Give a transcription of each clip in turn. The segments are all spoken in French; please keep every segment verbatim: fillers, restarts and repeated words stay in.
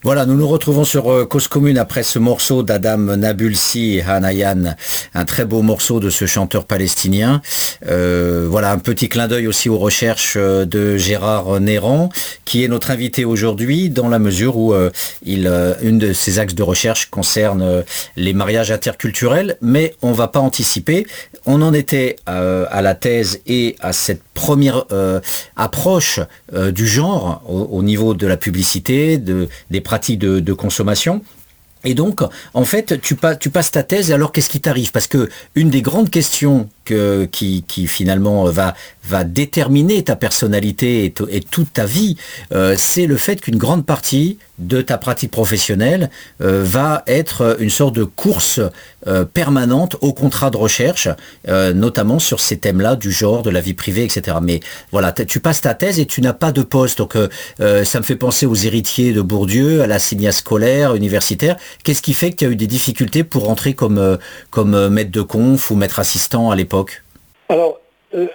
Voilà, nous nous retrouvons sur euh, Cause Commune après ce morceau d'Adam Nabulsi Hanayan, un très beau morceau de ce chanteur palestinien. Euh, voilà, un petit clin d'œil aussi aux recherches euh, de Gérard Néran, qui est notre invité aujourd'hui, dans la mesure où euh, il, euh, une de ses axes de recherche concerne euh, les mariages interculturels, mais on va pas anticiper. On en était euh, à la thèse et à cette première euh, approche euh, du genre au, au niveau de la publicité, de, des pratiques de, de consommation. Et donc, en fait, tu, pas, tu passes ta thèse, et alors qu'est-ce qui t'arrive? Parce que une des grandes questions que, qui, qui finalement va, va déterminer ta personnalité et, t- et toute ta vie, euh, c'est le fait qu'une grande partie de ta pratique professionnelle euh, va être une sorte de course euh, permanente au contrat de recherche, euh, notamment sur ces thèmes-là du genre, de la vie privée, et cetera. Mais voilà, t- tu passes ta thèse et tu n'as pas de poste. Donc, euh, ça me fait penser aux héritiers de Bourdieu, à la l'assignat scolaire, universitaire. Qu'est-ce qui fait que tu as eu des difficultés pour rentrer comme, euh, comme euh, maître de conf ou maître assistant à l'époque? Alors, euh,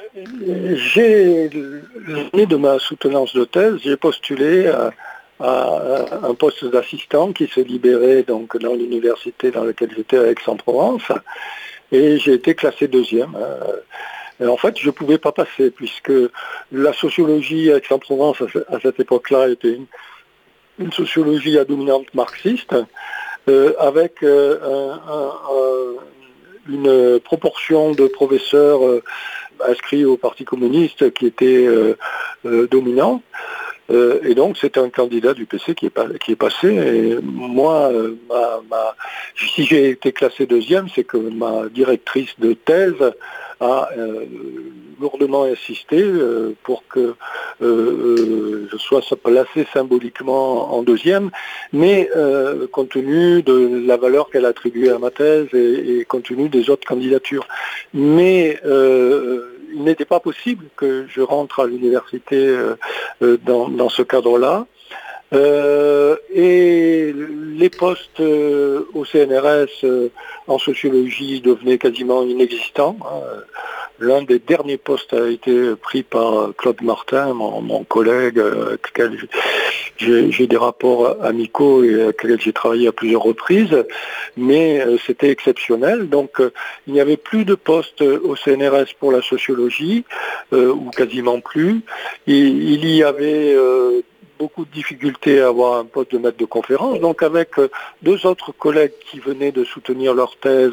j'ai, l'année de ma soutenance de thèse, j'ai postulé à, à un poste d'assistant qui se libérait donc dans l'université dans laquelle j'étais à Aix-en-Provence, et j'ai été classé deuxième. Et en fait, je ne pouvais pas passer, puisque la sociologie à Aix-en-Provence à cette époque-là était une, une sociologie à dominante marxiste, euh, avec euh, un, un, un, une proportion de professeurs euh, inscrits au Parti communiste qui était euh, euh, dominant. Euh, et donc c'est un candidat du P C qui est, pas, qui est passé. Et moi, euh, ma, ma, si j'ai été classé deuxième, c'est que ma directrice de thèse a euh, lourdement insisté euh, pour que euh, euh, je sois placé symboliquement en deuxième, mais euh, compte tenu de la valeur qu'elle attribuait à ma thèse et, et compte tenu des autres candidatures. Mais euh, il n'était pas possible que je rentre à l'université euh, dans, dans ce cadre-là. Euh, et les postes euh, au C N R S euh, en sociologie devenaient quasiment inexistants. Hein. L'un des derniers postes a été pris par Claude Martin, mon, mon collègue, euh, avec lequel j'ai, j'ai des rapports amicaux et avec lequel j'ai travaillé à plusieurs reprises, mais euh, c'était exceptionnel. Donc euh, il n'y avait plus de postes au C N R S pour la sociologie, euh, ou quasiment plus. Et, il y avait euh, beaucoup de difficultés à avoir un poste de maître de conférence. Donc avec euh, deux autres collègues qui venaient de soutenir leur thèse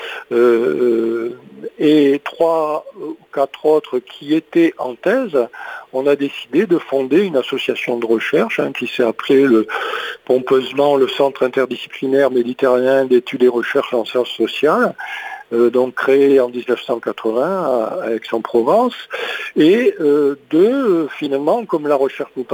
euh, et trois ou quatre autres qui étaient en thèse, on a décidé de fonder une association de recherche hein, qui s'est appelée le, pompeusement le Centre interdisciplinaire méditerranéen d'études et recherches en sciences sociales. Euh, donc créé en dix-neuf cent quatre-vingts à, à Aix-en-Provence, et euh, de, finalement, comme la recherche nous